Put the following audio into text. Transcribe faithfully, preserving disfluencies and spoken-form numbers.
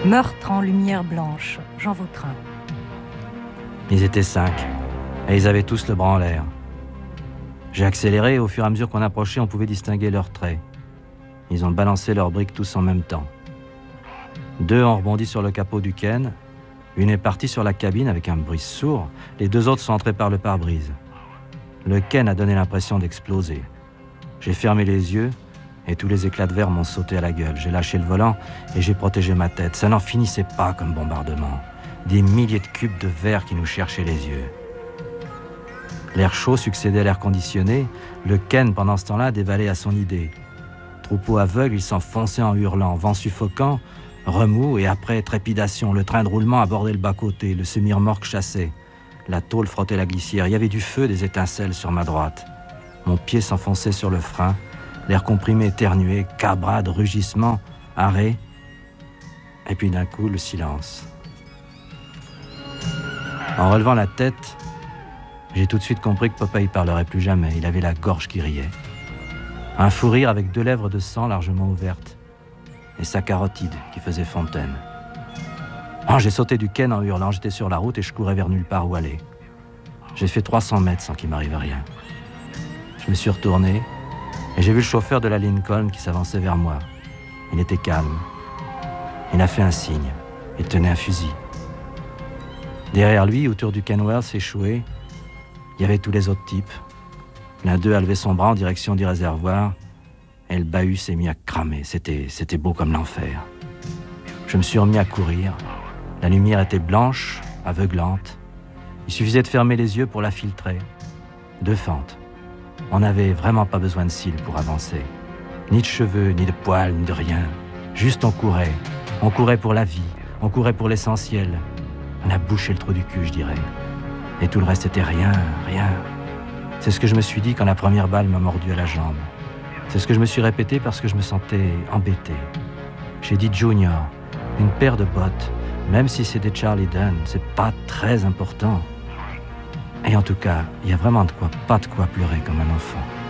Meurtre en lumière blanche, Jean Vautrin. Ils étaient cinq, et ils avaient tous le bras en l'air. J'ai accéléré et au fur et à mesure qu'on approchait, on pouvait distinguer leurs traits. Ils ont balancé leurs briques tous en même temps. Deux ont rebondi sur le capot du Ken, une est partie sur la cabine avec un bruit sourd, les deux autres sont entrés par le pare-brise. Le Ken a donné l'impression d'exploser. J'ai fermé les yeux et tous les éclats de verre m'ont sauté à la gueule. J'ai lâché le volant et j'ai protégé ma tête. Ça n'en finissait pas comme bombardement. Des milliers de cubes de verre qui nous cherchaient les yeux. L'air chaud succédait à l'air conditionné. Le Ken, pendant ce temps-là, dévalait à son idée. Troupeau aveugle, il s'enfonçait en hurlant. Vent suffocant, remous et après trépidation. Le train de roulement abordait le bas-côté. Le semi-remorque chassait. La tôle frottait la glissière. Il y avait du feu, des étincelles sur ma droite. Mon pied s'enfonçait sur le frein. L'air comprimé éternué, cabrade, rugissement, arrêt. Et puis d'un coup, le silence. En relevant la tête, j'ai tout de suite compris que papa y parlerait plus jamais. Il avait la gorge qui riait. Un fou rire avec deux lèvres de sang largement ouvertes. Et sa carotide qui faisait fontaine. Oh, j'ai sauté du Ken en hurlant. J'étais sur la route et je courais vers nulle part où aller. J'ai fait trois cents mètres sans qu'il m'arrive rien. Je me suis retourné et j'ai vu le chauffeur de la Lincoln qui s'avançait vers moi. Il était calme. Il a fait un signe. Il tenait un fusil. Derrière lui, autour du Kenworth échoué, il y avait tous les autres types. L'un d'eux a levé son bras en direction du réservoir et le bahut s'est mis à cramer. C'était, c'était beau comme l'enfer. Je me suis remis à courir. La lumière était blanche, aveuglante. Il suffisait de fermer les yeux pour la filtrer. Deux fentes. On n'avait vraiment pas besoin de cils pour avancer. Ni de cheveux, ni de poils, ni de rien. Juste on courait. On courait pour la vie. On courait pour l'essentiel. On a bouché le trou du cul, je dirais. Et tout le reste était rien, rien. C'est ce que je me suis dit quand la première balle m'a mordu à la jambe. C'est ce que je me suis répété parce que je me sentais embêté. J'ai dit Junior, une paire de bottes, même si c'est des Charlie Dunn, c'est pas très important. Et en tout cas, il y a vraiment de quoi, pas de quoi pleurer comme un enfant.